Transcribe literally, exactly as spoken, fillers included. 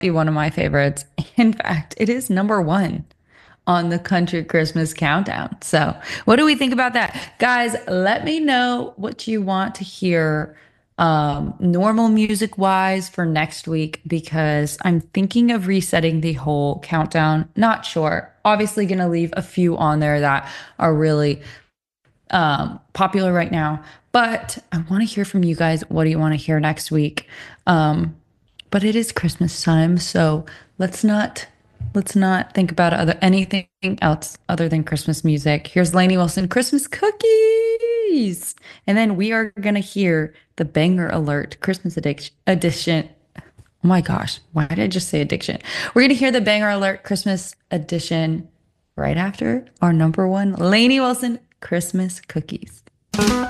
be one of my favorites. In fact, it is number one on the country Christmas countdown. So, what do we think about that? Guys, let me know what you want to hear um, normal music wise for next week because I'm thinking of resetting the whole countdown. Not sure. Obviously, going to leave a few on there that are really um, popular right now. But I want to hear from you guys. What do you want to hear next week? Um, but it is Christmas time, so let's not let's not think about other anything else other than Christmas music. Here's Lainey Wilson, Christmas cookies, and then we are gonna hear the Banger Alert Christmas addiction edition. Oh my gosh, why did I just say addiction? We're gonna hear the Banger Alert Christmas edition right after our number one Lainey Wilson Christmas cookies.